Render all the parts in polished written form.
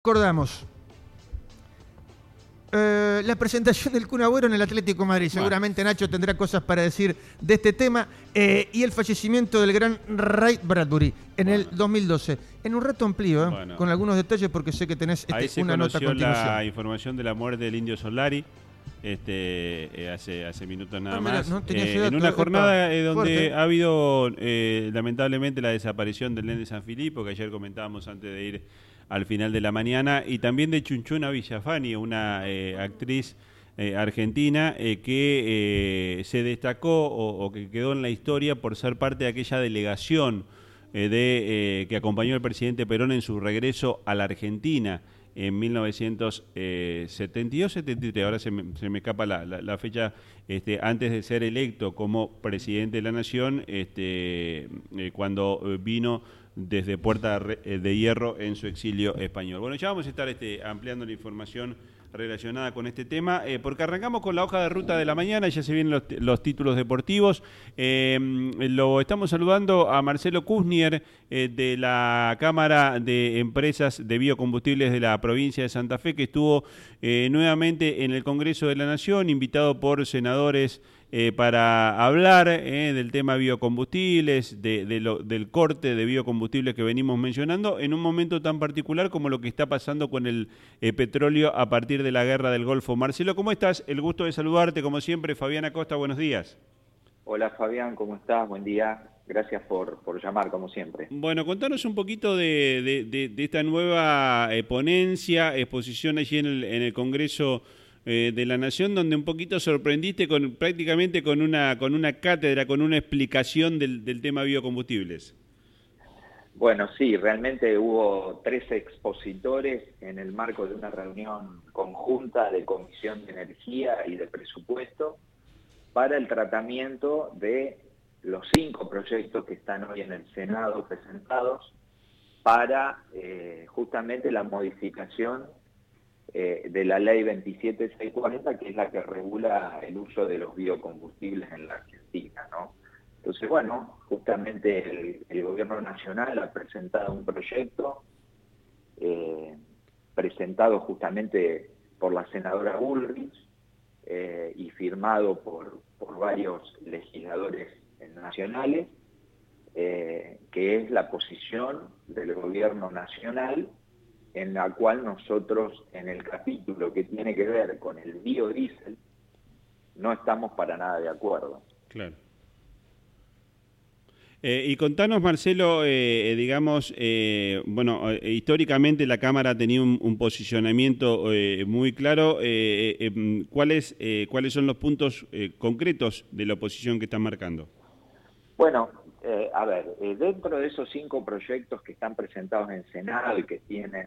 Recordamos la presentación del Kun Agüero en el Atlético de Madrid. Seguramente Nacho tendrá cosas para decir de este tema. Y el fallecimiento del gran Ray Bradbury en el 2012. En un rato amplío, con algunos detalles, porque sé que tenés una nota a continuación. La información de la muerte del Indio Solari hace minutos nada más. No en una jornada donde ha habido lamentablemente la desaparición del Nene San Filipo, que ayer comentábamos antes de ir al final de la mañana, y también de Chunchuna Villafani, una actriz argentina que se destacó o que quedó en la historia por ser parte de aquella delegación que acompañó al presidente Perón en su regreso a la Argentina en 1972-73, ahora se me escapa la fecha, antes de ser electo como presidente de la Nación, cuando vino desde Puerta de Hierro en su exilio español. Bueno, ya vamos a estar ampliando la información relacionada con este tema, porque arrancamos con la hoja de ruta de la mañana, ya se vienen los títulos deportivos. Lo estamos saludando a Marcelo Kuznier de la Cámara de Empresas de Biocombustibles de la provincia de Santa Fe, que estuvo nuevamente en el Congreso de la Nación, invitado por senadores para hablar del tema biocombustibles, del corte de biocombustibles que venimos mencionando, en un momento tan particular como lo que está pasando con el petróleo a partir de la guerra del Golfo. Marcelo, ¿cómo estás? El gusto de saludarte, como siempre. Fabián Acosta, buenos días. Hola Fabián, ¿cómo estás? Buen día. Gracias por llamar, como siempre. Bueno, contanos un poquito de esta nueva ponencia, exposición allí en el Congreso de la Nación, donde un poquito sorprendiste prácticamente con una cátedra, con una explicación del tema biocombustibles. Bueno, sí, realmente hubo 13 expositores en el marco de una reunión conjunta de Comisión de Energía y de Presupuesto para el tratamiento de los 5 proyectos que están hoy en el Senado presentados para justamente la modificación de la ley 27640, que es la que regula el uso de los biocombustibles en la Argentina, ¿no? Entonces, bueno, justamente el Gobierno Nacional ha presentado un proyecto presentado justamente por la senadora Bullrich y firmado por varios legisladores nacionales, que es la posición del Gobierno Nacional, en la cual nosotros, en el capítulo que tiene que ver con el biodiesel, no estamos para nada de acuerdo. Claro. Y contanos, Marcelo, históricamente la Cámara ha tenido un posicionamiento muy claro. ¿Cuáles son los puntos concretos de la oposición que están marcando? Bueno, dentro de esos 5 proyectos que están presentados en el Senado y que tienen,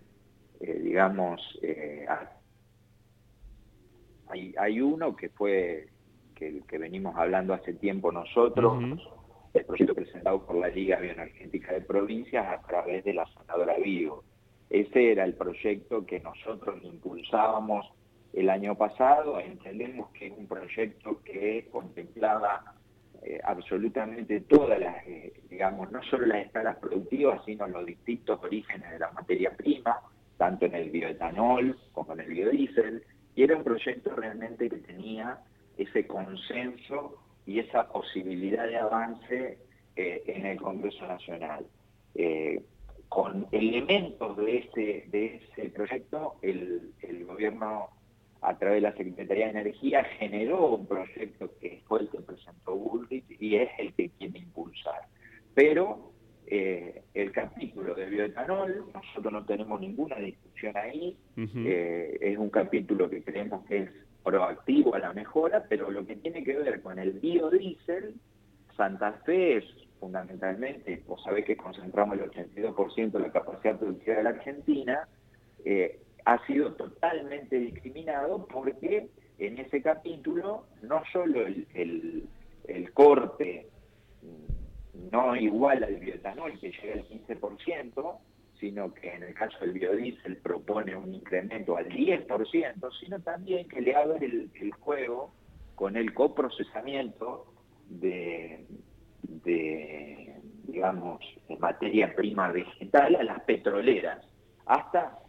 hay uno que fue que venimos hablando hace tiempo nosotros, el proyecto presentado por la Liga Bioenergética de Provincias a través de la senadora Vigo. Ese era el proyecto que nosotros impulsábamos el año pasado. Entendemos que es un proyecto que contemplaba absolutamente todas las, no solo las escalas productivas, sino los distintos orígenes de la materia prima, tanto en el bioetanol como en el biodiesel, y era un proyecto realmente que tenía ese consenso y esa posibilidad de avance en el Congreso Nacional. Con elementos de ese proyecto, el Gobierno, a través de la Secretaría de Energía, generó un proyecto que fue el que presentó Bullrich y es el que quiere impulsar. Pero el capítulo de bioetanol, nosotros no tenemos ninguna discusión ahí, es un capítulo que creemos que es proactivo a la mejora, pero lo que tiene que ver con el biodiesel, Santa Fe es fundamentalmente, vos sabés que concentramos el 82% de la capacidad productiva de la Argentina, ha sido totalmente discriminado porque en ese capítulo no solo el corte no igual al bioetanol, que llega al 15%, sino que en el caso del biodiesel propone un incremento al 10%, sino también que le abre el juego con el coprocesamiento de materia prima vegetal a las petroleras, hasta